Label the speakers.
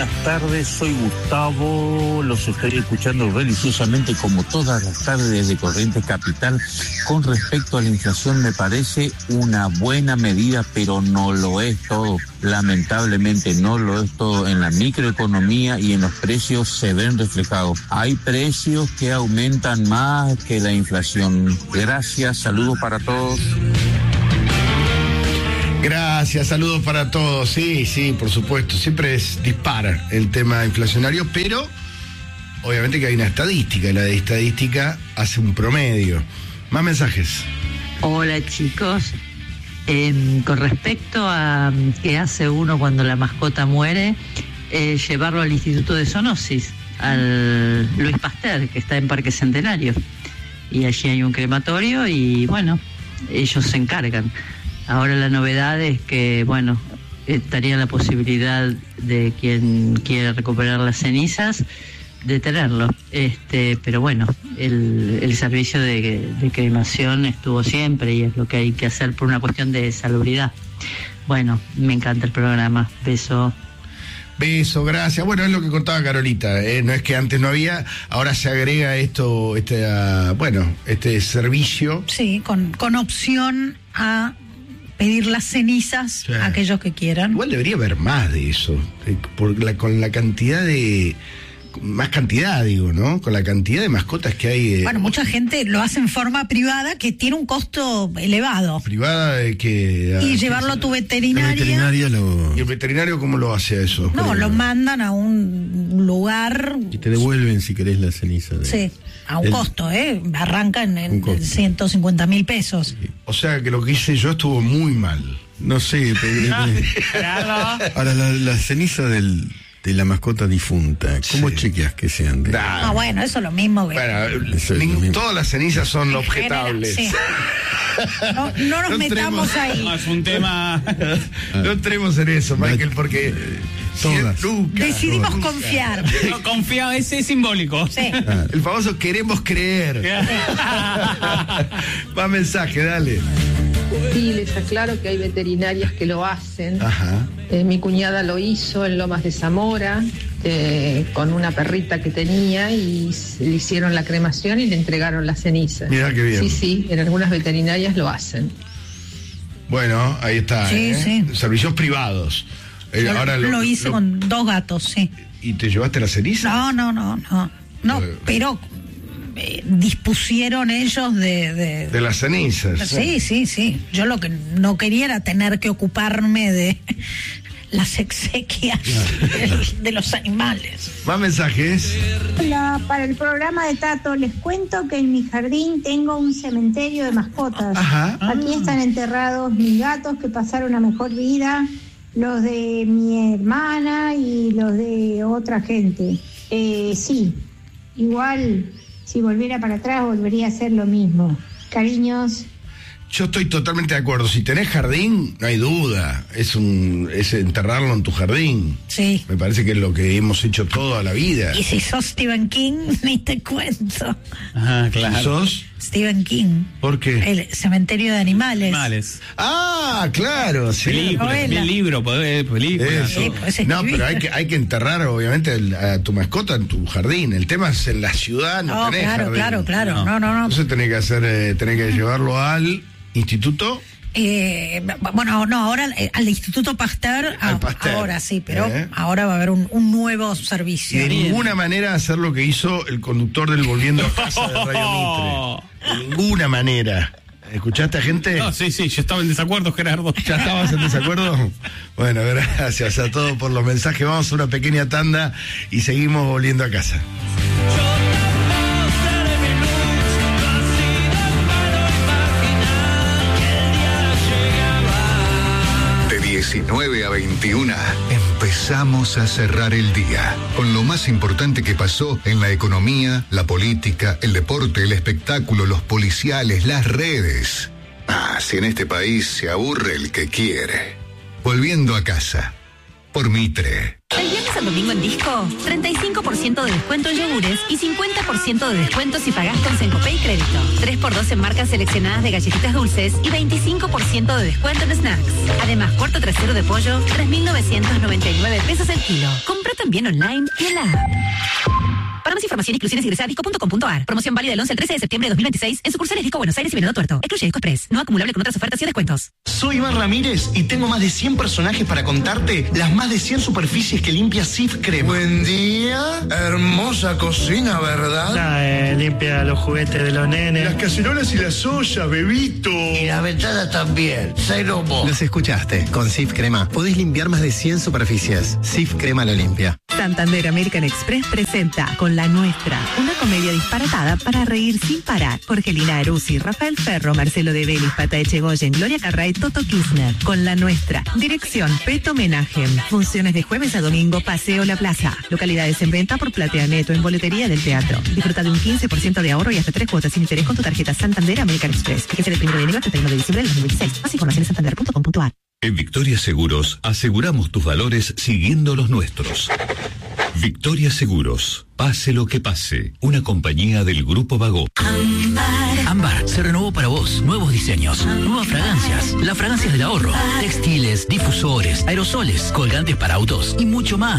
Speaker 1: Buenas tardes, soy Gustavo, los estoy escuchando religiosamente como todas las tardes desde Corrientes Capital. Con respecto a la inflación me parece una buena medida, pero no lo es todo. Lamentablemente no lo es todo. En la microeconomía y en los precios se ven reflejados. Hay precios que aumentan más que la inflación. Gracias, saludos para todos.
Speaker 2: Gracias, saludos para todos. Sí, por supuesto. Siempre es dispar el tema inflacionario, pero obviamente que hay una estadística, y la de estadística hace un promedio. Más mensajes.
Speaker 3: Hola chicos, con respecto a qué hace uno cuando la mascota muere, llevarlo al Instituto de Zoonosis, al Luis Pasteur, que está en Parque Centenario, y allí hay un crematorio y bueno, ellos se encargan. Ahora la novedad es que, bueno, estaría la posibilidad de quien quiera recuperar las cenizas de tenerlo, pero bueno, el servicio de cremación estuvo siempre y es lo que hay que hacer por una cuestión de salubridad. Bueno, me encanta el programa. Beso,
Speaker 2: gracias. Bueno, es lo que contaba Carolita, no es que antes no había, ahora se agrega este servicio.
Speaker 4: Sí, con opción a pedir las cenizas a aquellos que quieran.
Speaker 2: Igual debería haber más de eso, con la cantidad de... Más cantidad, digo, ¿no? Con la cantidad de mascotas que hay.
Speaker 4: Bueno, mucha gente lo hace en forma privada, que tiene un costo elevado.
Speaker 2: ¿Privada de que
Speaker 4: y llevarlo a tu veterinaria.
Speaker 2: ¿Y el veterinario cómo lo hace eso?
Speaker 4: No, lo mandan a un lugar.
Speaker 5: Y te devuelven, si querés, la ceniza.
Speaker 4: Sí, a un costo, Arranca en 150.000 pesos.
Speaker 2: Sí. O sea que lo que hice yo estuvo muy mal.
Speaker 5: No sé, ahora la ceniza de la mascota difunta, ¿cómo chequeas que sean de...?
Speaker 4: Bueno, eso es lo mismo.
Speaker 2: Todas las cenizas son objetables.
Speaker 4: Sí. No nos metamos ahí.
Speaker 6: No, es un tema...
Speaker 2: No entremos en eso, Michael, porque...
Speaker 5: Todas.
Speaker 4: Decidimos confiar.
Speaker 6: No, confío, es simbólico.
Speaker 4: Sí.
Speaker 2: El famoso queremos creer. Más mensaje, dale.
Speaker 7: Sí, les aclaro que hay veterinarias que lo hacen.
Speaker 2: Ajá.
Speaker 7: Mi cuñada lo hizo en Lomas de Zamora, con una perrita que tenía, y le hicieron la cremación y le entregaron las cenizas.
Speaker 2: Mirá qué bien.
Speaker 7: Sí, en algunas veterinarias lo hacen.
Speaker 2: Bueno, ahí está.
Speaker 4: Sí.
Speaker 2: Servicios privados. Ahora
Speaker 4: lo hice con 2 gatos, sí.
Speaker 2: ¿Y te llevaste la ceniza?
Speaker 4: No, pero dispusieron ellos de
Speaker 2: las cenizas.
Speaker 4: Sí. Yo lo que no quería era tener que ocuparme de las exequias de los animales.
Speaker 2: Más mensajes.
Speaker 8: Hola, para el programa de Tato les cuento que en mi jardín tengo un cementerio de mascotas.
Speaker 2: Ajá.
Speaker 8: Aquí están enterrados mis gatos que pasaron una mejor vida, los de mi hermana y los de otra gente. Sí, igual si volviera para atrás volvería a hacer lo mismo. Cariños.
Speaker 2: Yo estoy totalmente de acuerdo. Si tenés jardín, no hay duda. Es enterrarlo en tu jardín.
Speaker 4: Sí.
Speaker 2: Me parece que es lo que hemos hecho toda la vida.
Speaker 4: Y si sos Stephen King, ni te cuento.
Speaker 6: Ajá, claro.
Speaker 2: ¿Si sos?
Speaker 4: Stephen King.
Speaker 2: ¿Por qué?
Speaker 4: El cementerio de animales.
Speaker 2: Ah, claro, sí.
Speaker 6: Películas, libro, películas.
Speaker 2: No, pero hay que enterrar, obviamente, a tu mascota en tu jardín. El tema es en la ciudad, no tenés jardín.
Speaker 4: Claro. No.
Speaker 2: Entonces tenés que llevarlo al instituto.
Speaker 4: Ahora al Instituto Pasteur, ahora sí, pero ahora va a haber un nuevo servicio.
Speaker 2: Y de ninguna manera hacer lo que hizo el conductor del Volviendo a Casa de Radio Mitre. De ninguna manera. ¿Escuchaste, gente?
Speaker 6: No, sí, yo estaba en desacuerdo, Gerardo.
Speaker 2: ¿Ya estabas en desacuerdo? Bueno, gracias a todos por los mensajes. Vamos a una pequeña tanda y seguimos volviendo a casa.
Speaker 9: De 19 a 21, empezamos a cerrar el día con lo más importante que pasó en la economía, la política, el deporte, el espectáculo, los policiales, las redes. Si en este país se aburre el que quiere. Volviendo a casa, por Mitre.
Speaker 10: Del viernes al domingo en Disco, 35% de descuento en yogures y 50% de descuento si pagás con Sencopay Crédito. 3x2 en marcas seleccionadas de galletitas dulces y 25% de descuento en snacks. Además, cuarto trasero de pollo, 3.999 pesos el kilo. Compra también online y en la app. Para más información, exclusiones ingresa a disco.com.ar. Promoción válida del 11 al 13 de septiembre de 2026 en sucursales Disco Buenos Aires y Venado Tuerto. Excluye Disco Express. No acumulable con otras ofertas y descuentos.
Speaker 11: Soy Iván Ramírez y tengo más de 100 personajes para contarte las más de 100 superficies que limpia Cif Crema.
Speaker 12: Buen día. Hermosa cocina, ¿verdad?
Speaker 13: Limpia los juguetes de los nenes.
Speaker 12: Las cacerolas y las ollas, bebito.
Speaker 14: Y la ventana también. Cero vos.
Speaker 15: Los escuchaste. Con Cif Crema podés limpiar más de 100 superficies. Cif Crema lo limpia.
Speaker 16: Santander American Express presenta Con la Nuestra, una comedia disparatada para reír sin parar. Jorgelina Aruzzi, Rafael Ferro, Marcelo de Vélez, Pata Echegoyen, Gloria Carray, Toto Kirchner. Con la Nuestra. Dirección Peto Menagem. Funciones de jueves a domingo, Paseo La Plaza. Localidades en venta por Platea Neto en boletería del teatro. Disfruta de un 15% de ahorro y hasta 3 cuotas sin interés con tu tarjeta Santander American Express. Que es el 1 de enero al 31 de diciembre del 2026. Más información en santander.com.ar.
Speaker 17: En Victoria Seguros aseguramos tus valores siguiendo los nuestros. Victoria Seguros, pase lo que pase, una compañía del Grupo Vago.
Speaker 18: Ámbar se renovó para vos, nuevos diseños, nuevas fragancias, las fragancias del ahorro, textiles, difusores, aerosoles, colgantes para autos y mucho más.